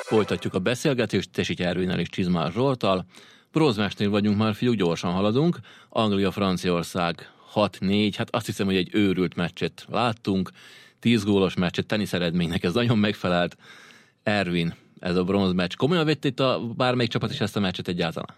Folytatjuk a beszélgetést Tesich Ervinnel és Csizmár Zsolttal. Bronzmesnél vagyunk már, fiúk, gyorsan haladunk. Anglia-Franciaország 6-4, hát azt hiszem, hogy egy őrült meccset láttunk. 10 gólos meccset, tenisz eredménynek ez nagyon megfelelt. Ervin, ez a bronzmeccs. Komolyan vett itt bármelyik csapat is ezt a meccset egyáltalán?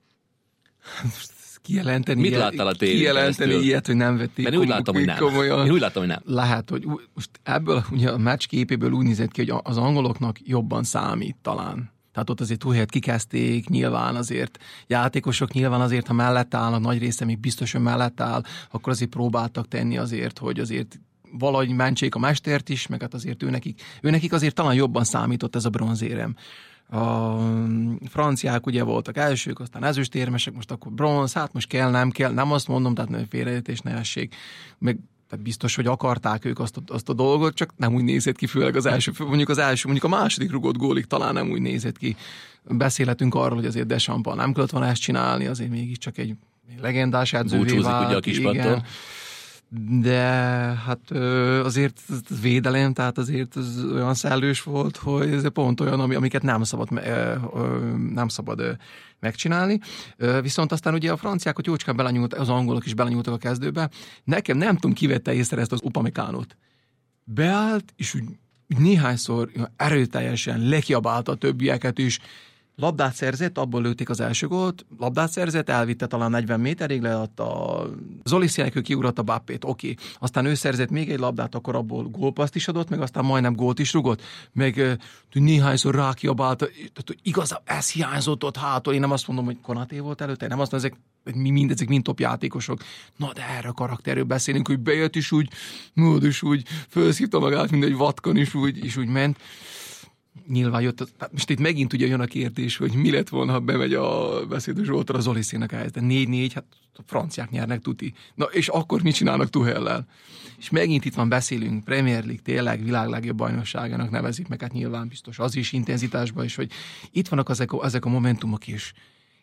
Kijelenteni Mit láttál a tévén? Ilyet, hogy nem vették. Mert úgy láttam, hogy nem. Komolyan. Én úgy láttam, hogy nem. Lehet, hogy most ebből ugye a meccs képéből úgy nézett ki, hogy az angoloknak jobban számít talán. Tehát ott azért Tuchelt kikezdték, nyilván azért játékosok nyilván azért, ha mellett állnak, nagy része még biztos, hogy mellett áll, akkor azért próbáltak tenni azért, hogy azért valahogy mentsék a mestert is, meg hát azért őnekik azért talán jobban számított ez a bronzérem. A franciák ugye voltak elsők, aztán ezüstérmesek, most akkor bronz, hát most kell, nem azt mondom, tehát félreértés ne essék, meg tehát biztos, hogy akarták ők azt a dolgot, csak nem úgy nézett ki, főleg az első, mondjuk a második rugott gólig talán nem úgy nézett ki. Beszélhetünk arról, hogy azért Deschamps nem kellett volna ezt csinálni, azért mégiscsak egy legendás edzővé vált. Ugye a kispattól. De hát azért védelem, tehát azért az olyan szellős volt, hogy ez pont olyan, amiket nem szabad megcsinálni. Viszont aztán ugye a franciák, jócskán belenyúltak, az angolok is belenyúltak a kezdőbe. Nekem nem tudom, ki vette észre ezt az Upamecánót. Beállt, és úgy néhányszor erőteljesen lekiabálta a többieket is. Labdát szerzett, abból lőtték az első gólt, labdát szerzett, elvitte talán 40 méterig, leadta a Zoliszének, ő kiugrott a Bappét, oké. Aztán ő szerzett még egy labdát, akkor abból gólpaszt is adott, meg aztán majdnem gólt is rugott, meg néhányszor rákiabálta, tehát igazából ez hiányzott ott hátul, én nem azt mondom, hogy Konaté volt előtte, nem azt mondom, ezek mind top játékosok. Na de erre a karakterről beszélünk, hogy bejött is úgy, úgy felszívta magát, mint egy vatkon is úgy ment. Nyilván jött, most itt megint ugye jön a kérdés, hogy mi lett volna, ha bemegy a Beszédes Zsoltra az Oliszének ehhez. De 4-4, hát a franciák nyernek tuti. Na és akkor mit csinálnak Tuchellel? És megint itt van, beszélünk, Premier League tényleg világ legjobb bajnokságának nevezik meg, hát nyilván biztos az is intenzitásban, és hogy itt vannak ezek a momentumok is,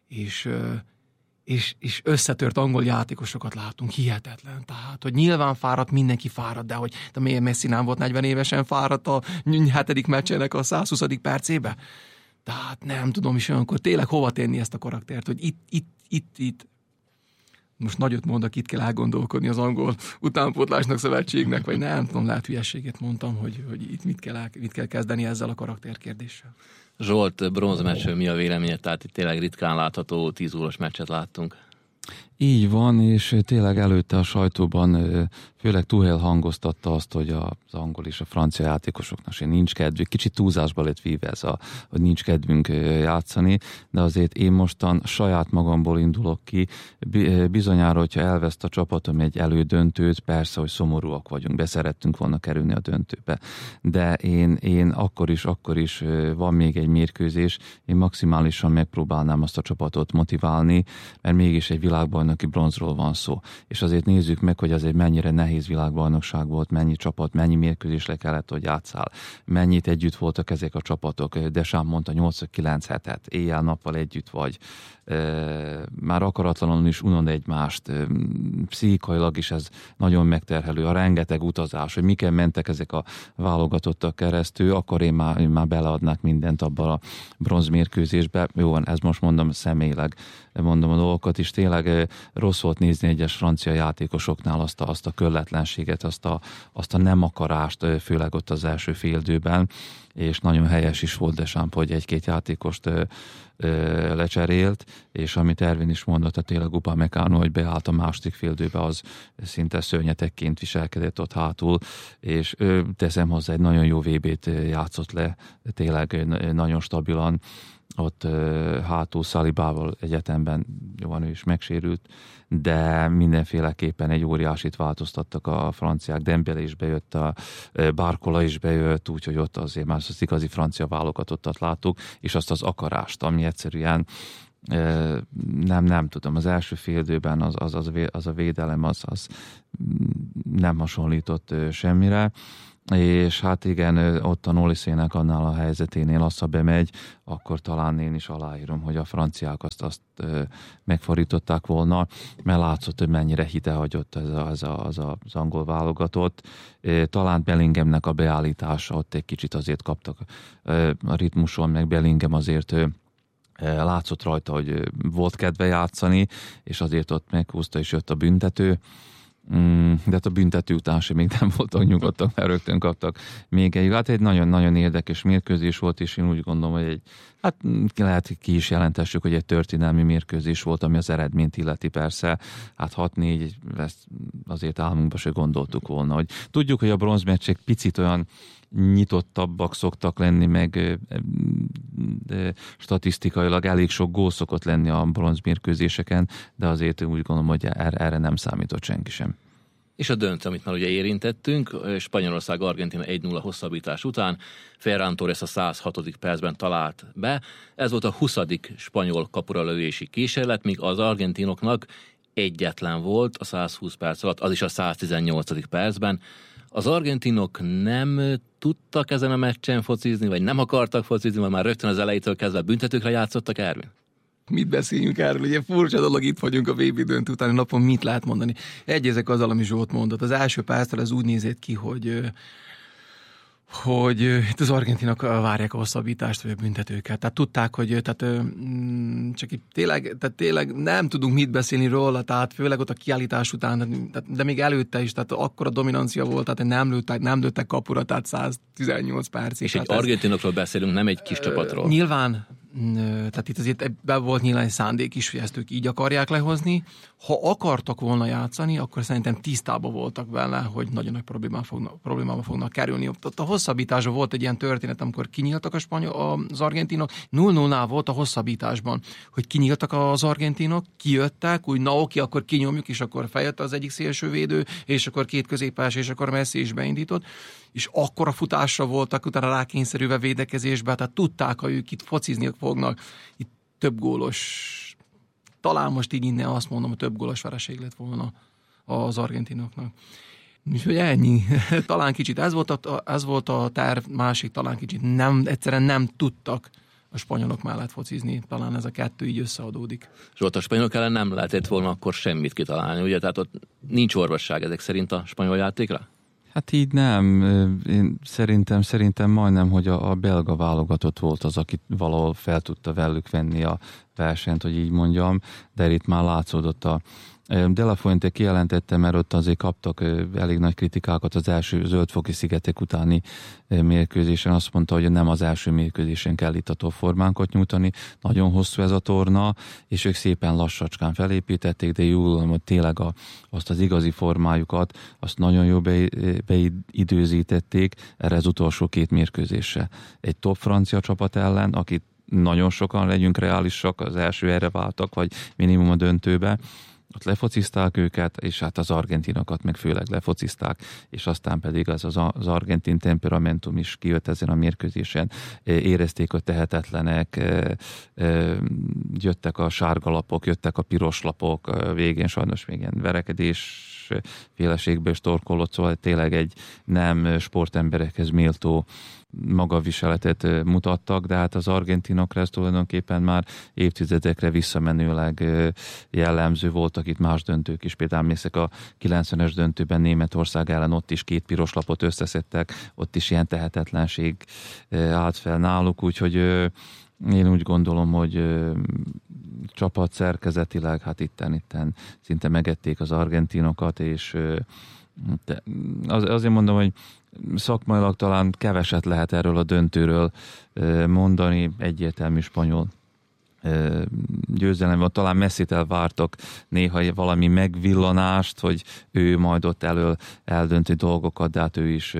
és összetört angol játékosokat látunk, hihetetlen. Tehát, hogy nyilván fáradt, mindenki fáradt, de hogy miért Messi nem volt 40 évesen fáradt a 7. meccsének a 120. percébe? Tehát nem tudom is olyankor tényleg hova tenni ezt a karaktert, hogy itt most nagyot mondok, itt kell elgondolkodni az angol utánpótlásnak, szövetségnek, vagy nem tudom, lehet hülyességet mondtam, hogy itt mit kell kezdeni ezzel a karakterkérdéssel. Zsolt, bronzmeccsről mi a véleményed? Tehát itt tényleg ritkán látható 10 gólos meccset láttunk. Így van, és tényleg előtte a sajtóban főleg Tuchel hangoztatta azt, hogy az angol és a francia játékosoknak nincs kedvük. Kicsit túlzásba lett víve ez, hogy nincs kedvünk játszani, de azért én mostan saját magamból indulok ki. Bizonyára, hogyha elveszt a csapatom egy elődöntőt, persze, hogy szomorúak vagyunk, beszerettünk volna kerülni a döntőbe. De én akkor is van még egy mérkőzés, én maximálisan megpróbálnám azt a csapatot motiválni, mert mégis egy világbajnoki bronzról van szó. És azért nézzük meg, hogy azért mennyire nehéz világbajnokság volt, mennyi csapat, mennyi mérkőzésre kellett, hogy játszál, mennyit együtt voltak ezek a csapatok. Deschamps mondta 8-9 hetet, éjjel-nappal együtt vagy. Már akaratlanul is unod egymást, pszichikailag is ez nagyon megterhelő, a rengeteg utazás, hogy miken mentek ezek a válogatottak keresztül, akkor én már beleadnák mindent abban a bronzmérkőzésbe. Jó van, ez most mondom személyileg, mondom a dolgokat is, tényleg rossz volt nézni egyes francia játékosoknál azt a kölletlenséget, azt a nem akarást, főleg ott az első féldőben, és nagyon helyes is volt Deschamps, hogy egy-két játékost lecserélt, és amit Ervin is mondott, tehát tényleg Upamecano, hogy beállt a második féldőbe, az szinte szörnyetekként viselkedett ott hátul, és teszem hozzá, egy nagyon jó VB-t játszott le, tényleg nagyon stabilan, ott hátul Salibával egyetemben, jóan ő is megsérült, de mindenféleképpen egy óriásit változtattak a franciák. Dembélé is bejött, a Barcola is bejött, úgyhogy ott azért már az igazi francia válogatottat láttuk, és azt az akarást, ami egyszerűen nem tudom, az első féldőben az a védelem az nem hasonlított semmire. és hát igen, ott a Noliszének annál a helyzeténél az, ha bemegy, akkor talán én is aláírom, hogy a franciák azt megfordították volna, mert látszott, hogy mennyire hitehagyott az angol válogatott. Talán Bellinghamnek a beállítása ott egy kicsit azért kaptak a ritmuson, meg Bellingham azért látszott rajta, hogy volt kedve játszani, és azért ott meghúzta, és jött a büntető. De hát a büntető után sem még nem voltak nyugodtak, mert rögtön kaptak még egy. Hát egy nagyon-nagyon érdekes mérkőzés volt, és én úgy gondolom, hogy lehet ki is jelentessük, hogy egy történelmi mérkőzés volt, ami az eredményt illeti persze. Hát 6-4, ezt azért álmunkba se gondoltuk volna. Hogy tudjuk, hogy a bronzmeccsek picit olyan nyitottabbak szoktak lenni, meg statisztikailag elég sok gól szokott lenni a bronzmérkőzéseken, de azért úgy gondolom, hogy erre nem számított senki sem. És a döntő, amit már ugye érintettünk, Spanyolország-Argentína 1-0 hosszabbítás után, Ferran Torres a 106. percben talált be. Ez volt a 20. spanyol kapuralövési kísérlet, míg az argentinoknak egyetlen volt a 120 perc alatt, az is a 118. percben. Az argentinok nem tudtak ezen a meccsen focizni, vagy nem akartak focizni, vagy már rögtön az elejétől kezdve büntetőkre játszottak, Ervin? Mit beszéljünk erről? Ugye furcsa dolog, itt vagyunk a VB döntő utáni napon, mit lehet mondani? Egyezek azzal, ami Zsolt mondott. Az első perctől ez úgy nézett ki, hogy itt az argentinok várják a hosszabbítást, vagy a büntetőket. Tehát tudták, hogy csak itt tényleg nem tudunk mit beszélni róla, tehát főleg ott a kiállítás után, de még előtte is, tehát akkora dominancia volt, tehát nem lőttek kapura, tehát 118 percig. És egy argentinokról beszélünk, nem egy kis csapatról. Nyilván, tehát itt azért ebben volt nyilván egy szándék is, hogy ezt ők így akarják lehozni. Ha akartak volna játszani, akkor szerintem tisztában voltak vele, hogy nagyon nagy problémába fognak kerülni. Ott a hosszabbításban volt egy ilyen történet, amikor kinyíltak az argentinok, 0-0-nál volt a hosszabbításban, hogy kinyíltak az argentinok, kijöttek, úgy na oké, akkor kinyomjuk, és akkor feljött az egyik szélsővédő, és akkor két középpás, és akkor Messi is beindított, és akkora futásra voltak, utána rákényszerülve védekezésbe, tehát tudták, ha ők itt focizni fognak, itt több gólos, talán most így innen azt mondom, hogy több gólos vereség lett volna az argentinoknak. Úgyhogy ennyi. Talán kicsit ez volt a terv, másik talán kicsit egyszerűen nem tudtak a spanyolok mellett focizni. Talán ez a kettő így összeadódik. Zsolt, a spanyolok ellen nem lehetett volna akkor semmit kitalálni, ugye? Tehát ott nincs orvosság ezek szerint a spanyol játékra? Hát így nem. Én szerintem majdnem, hogy a belga válogatott volt az, aki valahol fel tudta velük venni a versenyt, hogy így mondjam, de itt már látszódott De La Fuente kijelentette, mert ott azért kaptak elég nagy kritikákat az első Zöldfoki szigetek utáni mérkőzésen. Azt mondta, hogy nem az első mérkőzésen kell itt a top formánkat nyújtani. Nagyon hosszú ez a torna, és ők szépen lassacskán felépítették, de jól, hogy tényleg azt az igazi formájukat, azt nagyon jól beidőzítették erre az utolsó két mérkőzésre. Egy top francia csapat ellen, akit nagyon sokan, legyünk reálisak, az első erre váltak, vagy minimum a döntőbe. Ott lefocizták őket, és hát az argentinokat meg főleg lefocizták, és aztán pedig az argentin temperamentum is kijött ezen a mérkőzésen. Érezték, hogy tehetetlenek, jöttek a sárga lapok, jöttek a piros lapok, végén sajnos még ilyen verekedés féleségbe is torkollott, szóval tényleg egy nem sportemberekhez méltó magaviseletet mutattak, de hát az argentinokra ez tulajdonképpen már évtizedekre visszamenőleg jellemző voltak itt más döntők is. Például emlékszek a 90-es döntőben Németország ellen ott is 2 piros lapot összeszedtek, ott is ilyen tehetetlenség állt fel náluk, úgyhogy én úgy gondolom, hogy csapat szerkezetileg, hát itten szinte megették az argentinokat, és azért mondom, hogy szakmailag talán keveset lehet erről a döntőről mondani, egyértelmű spanyol győzelem volt. Talán Messit elvártak néha valami megvillanást, hogy ő majd ott elől eldönti dolgokat, de hát ő is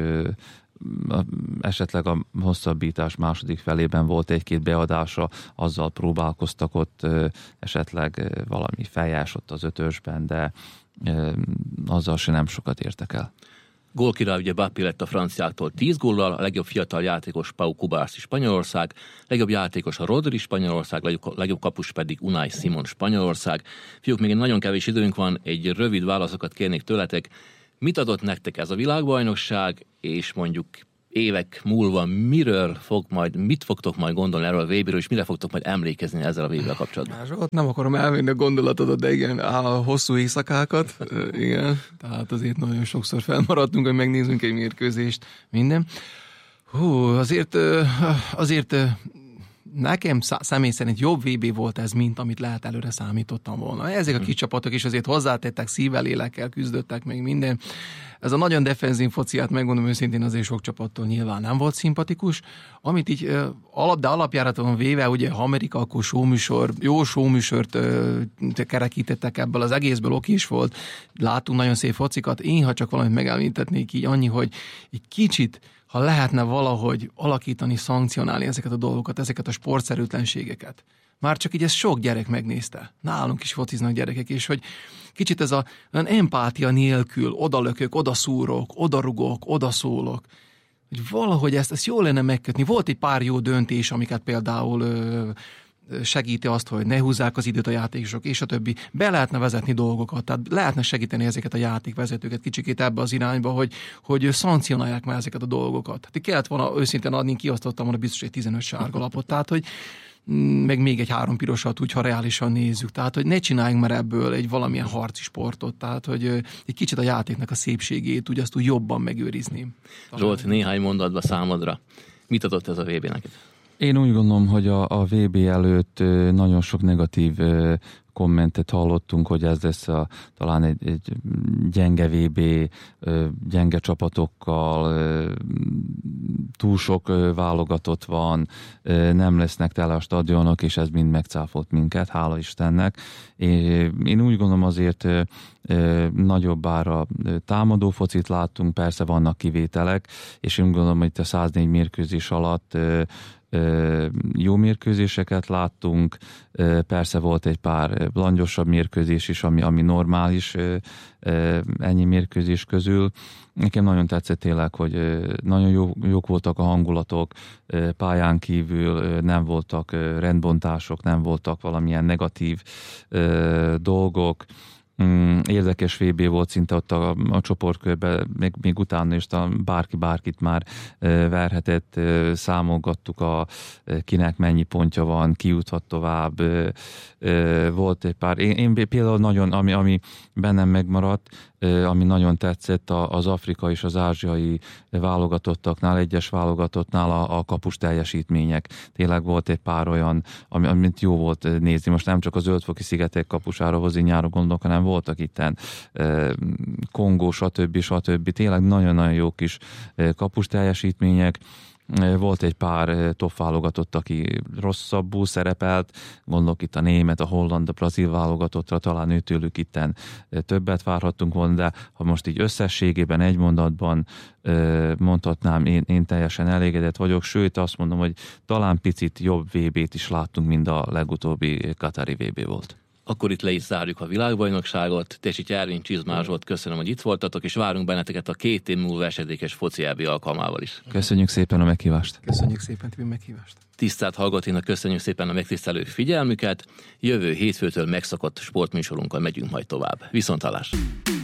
esetleg a hosszabbítás második felében volt egy-két beadása, azzal próbálkoztak ott esetleg valami feljás ott az ötösben, de azzal se nem sokat értek el. Gólkirály ugye Mbappé lett a franciáktól 10 góllal, a legjobb fiatal játékos Pau Cubarsí Spanyolország, legjobb játékos a Rodri Spanyolország, legjobb kapus pedig Unai Simon Spanyolország. Fiúk, még egy nagyon kevés időnk van, egy rövid válaszokat kérnék tőletek. Mit adott nektek ez a világbajnokság, és mondjuk évek múlva mit fogtok majd gondolni erről a VB-ről, és mire fogtok majd emlékezni ezzel a VB-vel kapcsolatban? Zsolt, nem akarom elvenni a gondolatodat, de igen, a hosszú éjszakákat, igen, tehát azért nagyon sokszor felmaradtunk, hogy megnézzünk egy mérkőzést, minden. Azért nekem személy szerint jobb VB volt ez, mint amit lehet előre számítottam volna. Ezek a kis csapatok is azért hozzátettek, szívvel, lélekkel küzdöttek meg minden. Ez a nagyon defenzív fociát, megmondom őszintén, azért sok csapattól nyilván nem volt szimpatikus. Amit így alapjáraton véve, ugye ha Amerika, akkor jó showműsort kerekítettek ebből az egészből, oké is volt. Láttunk nagyon szép focikat. Én, ha csak valamit megemlítetnék így annyi, hogy egy kicsit ha lehetne valahogy alakítani, szankcionálni ezeket a dolgokat, ezeket a sportszerűtlenségeket. Már csak így ezt sok gyerek megnézte. Nálunk is fociznak gyerekek, és hogy kicsit ez olyan empátia nélkül odalökök, odaszúrok, odarugok, odaszólok. Hogy valahogy ezt jól lenne megkötni. Volt egy pár jó döntés, amiket például segíti azt, hogy ne húzzák az időt a játékosok, és a többi. Be lehetne vezetni dolgokat, tehát lehetne segíteni ezeket a játékvezetőket kicsikét ebbe az irányba, hogy szankcionálják már ezeket a dolgokat. Hát kellett volna őszintén adni, kiosztottam volna biztos egy 15 sárgalapot, tehát hogy meg még egy 3 pirosat, úgy, ha reálisan nézzük. Tehát, hogy ne csináljunk már ebből egy valamilyen harci sportot, tehát, hogy egy kicsit a játéknak a szépségét úgy azt úgy jobban megőrizni. Zsolt, néhány mondatba számodra. Mit adott ez a VB neked? Én úgy gondolom, hogy a VB előtt nagyon sok negatív kommentet hallottunk, hogy ez lesz talán egy gyenge VB, gyenge csapatokkal, túl sok válogatott van, nem lesznek tele a stadionok, és ez mind megcáfolt minket, hála Istennek. Én úgy gondolom azért nagyobb ára támadó focit láttunk, persze vannak kivételek, és én úgy gondolom, hogy itt a 104 mérkőzés alatt jó mérkőzéseket láttunk, persze volt egy pár langyosabb mérkőzés is, ami normális ennyi mérkőzés közül. Nekem nagyon tetszett tényleg, hogy nagyon jók voltak a hangulatok, pályán kívül nem voltak rendbontások, nem voltak valamilyen negatív dolgok. Érdekes VB volt szinte ott a csoportkörben, még utána is bárkit már verhetett, számolgattuk kinek mennyi pontja van, ki juthat tovább. Volt egy pár, én például nagyon, ami bennem megmaradt, ami nagyon tetszett az afrikai és az ázsiai válogatottaknál, egyes válogatottnál a kapus teljesítmények. Tényleg volt egy pár olyan, amit jó volt nézni. Most nem csak a Zöld-foki szigetek kapusára Hozinyára gondolok, hanem voltak itten Kongó, stb. Tényleg nagyon-nagyon jó kis kapus teljesítmények. Volt egy pár top válogatott, aki rosszabbul szerepelt, gondolok itt a német, a holland, a brazil válogatottra, talán őtőlük itten többet várhattunk volna, de ha most így összességében egy mondatban mondhatnám, én teljesen elégedett vagyok, sőt azt mondom, hogy talán picit jobb VB-t is láttunk, mint a legutóbbi katari VB volt. Akkor itt le is zárjuk a világbajnokságot. Tesics Ervin, Csizmár Zsolt, köszönöm, hogy itt voltatok, és várunk benneteket a 2 év múlva esedékes foci EB alkalmával is. Köszönjük szépen a meghívást. Köszönjük szépen, Tibi, meghívást. Tisztelt hallgatóinak köszönjük szépen a megtisztelő figyelmüket. Jövő hétfőtől megszokott sportműsorunkkal megyünk majd tovább. Viszonthallásra!